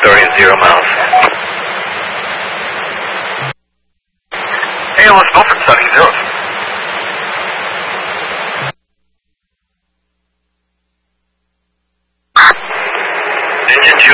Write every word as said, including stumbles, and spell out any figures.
story, zero miles. A L S Milford, setting zeros. Engine two